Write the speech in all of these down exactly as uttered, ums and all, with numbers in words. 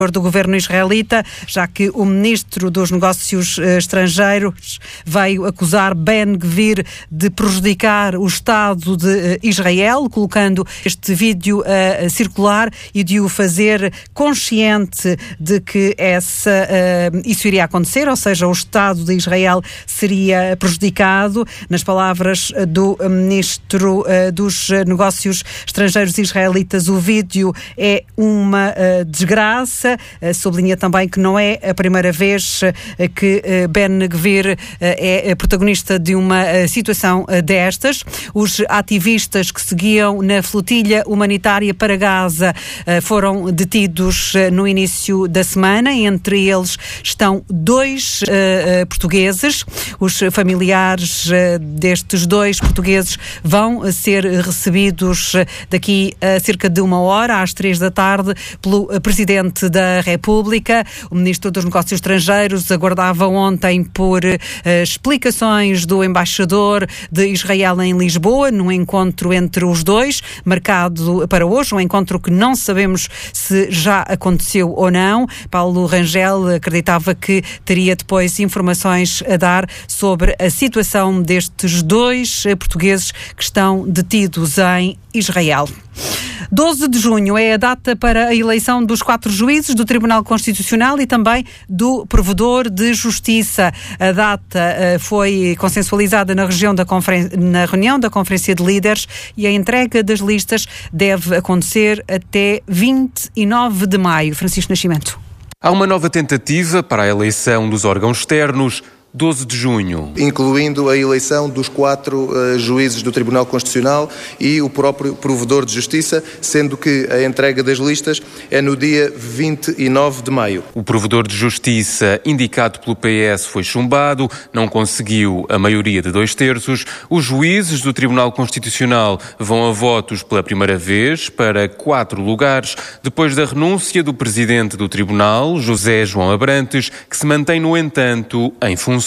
do governo israelita, já que o ministro dos Negócios Estrangeiros veio acusar Ben-Gvir de prejudicar o Estado de Israel, colocando este vídeo a circular e de o fazer consciente de que essa, isso iria acontecer, ou seja, o Estado de Israel seria prejudicado. Nas palavras do ministro dos Negócios Estrangeiros israelitas, o vídeo é uma desgraça. Sublinha também que não é a primeira vez que Ben-Gvir é protagonista de uma situação destas. Os ativistas que seguiam na flotilha humanitária para Gaza foram detidos no início da semana. Entre eles estão dois portugueses. Os familiares destes dois portugueses vão ser recebidos daqui a cerca de uma hora, às três da tarde, pelo Presidente da da República. O Ministro dos Negócios Estrangeiros aguardava ontem por uh, explicações do embaixador de Israel em Lisboa, num encontro entre os dois, marcado para hoje, um encontro que não sabemos se já aconteceu ou não. Paulo Rangel acreditava que teria depois informações a dar sobre a situação destes dois portugueses que estão detidos em Israel. doze de junho é a data para a eleição dos quatro juízes do Tribunal Constitucional e também do Provedor de Justiça. A data uh, foi consensualizada na, região da conferen- na reunião da Conferência de Líderes e a entrega das listas deve acontecer até vinte e nove de maio. Francisco Nascimento. Há uma nova tentativa para a eleição dos órgãos externos. doze de junho. Incluindo a eleição dos quatro uh, juízes do Tribunal Constitucional e o próprio Provedor de Justiça, sendo que a entrega das listas é no dia vinte e nove de maio. O Provedor de Justiça, indicado pelo P S, foi chumbado, não conseguiu a maioria de dois terços. Os juízes do Tribunal Constitucional vão a votos pela primeira vez para quatro lugares, depois da renúncia do Presidente do Tribunal, José João Abrantes, que se mantém, no entanto, em funções.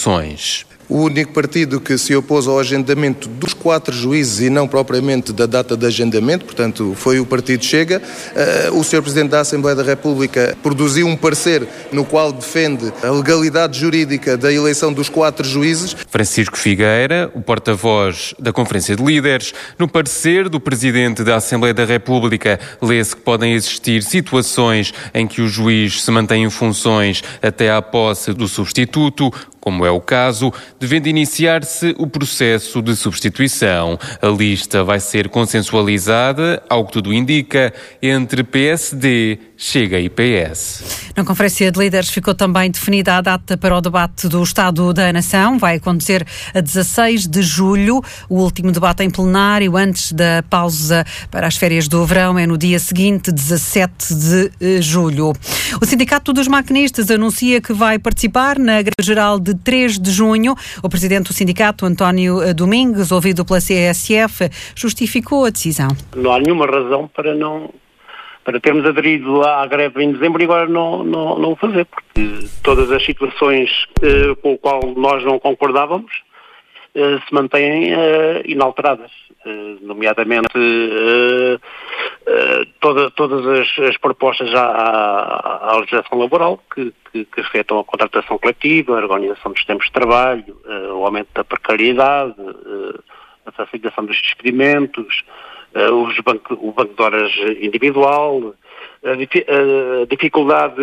O único partido que se opôs ao agendamento dos quatro juízes e não propriamente da data de agendamento, portanto, foi o Partido Chega. Uh, o senhor Presidente da Assembleia da República produziu um parecer no qual defende a legalidade jurídica da eleição dos quatro juízes. Francisco Figueira, o porta-voz da Conferência de Líderes, no parecer do Presidente da Assembleia da República, lê-se que podem existir situações em que o juiz se mantém em funções até à posse do substituto, como é o caso, devendo iniciar-se o processo de substituição. A lista vai ser consensualizada, ao que tudo indica, entre P S D, Chega e P S. Na Conferência de Líderes ficou também definida a data para o debate do Estado da Nação. Vai acontecer a dezasseis de julho. O último debate em plenário, antes da pausa para as férias do verão, é no dia seguinte, dezassete de julho. O Sindicato dos Maquinistas anuncia que vai participar na greve geral de três de junho. O presidente do sindicato, António Domingues, ouvido pela C S F, justificou a decisão. Não há nenhuma razão para não para termos aderido à greve em dezembro e agora não, não, não o fazer, porque todas as situações eh, com as quais nós não concordávamos eh, se mantêm eh, inalteradas, eh, nomeadamente eh, eh, toda, todas as, as propostas à, à, à legislação laboral que, que, que afetam a contratação coletiva, a organização dos tempos de trabalho, eh, o aumento da precariedade, eh, a facilitação dos despedimentos, Uh, os banco, o banco de horas individual, a, difi- a dificuldade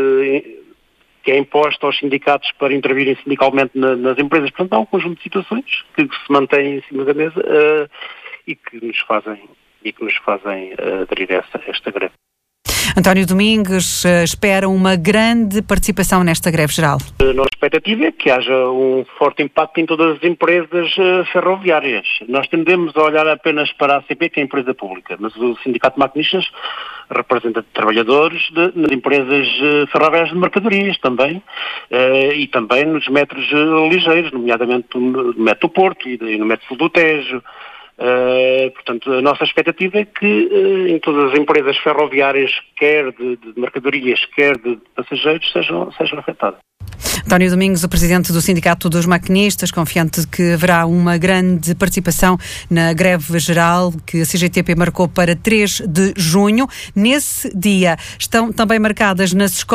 que é imposta aos sindicatos para intervirem sindicalmente na, nas empresas. Portanto, há um conjunto de situações que, que se mantêm em cima da mesa uh, e que nos fazem, e que nos fazem uh, aderir a esta, esta greve. António Domingues uh, espera uma grande participação nesta greve geral. A nossa expectativa é que haja um forte impacto em todas as empresas uh, ferroviárias. Nós tendemos a olhar apenas para a A C P, que é a empresa pública, mas o Sindicato de Maquinistas representa trabalhadores de, nas empresas uh, ferroviárias de mercadorias também, uh, e também nos metros uh, ligeiros, nomeadamente no metro do Porto e, e no metro sul do Tejo. Uh, portanto, a nossa expectativa é que uh, em todas as empresas ferroviárias, quer de, de mercadorias, quer de passageiros, sejam, sejam afetadas. António Domingos, o presidente do Sindicato dos Maquinistas, confiante de que haverá uma grande participação na greve geral que a C G T P marcou para três de junho. Nesse dia estão também marcadas nas escolas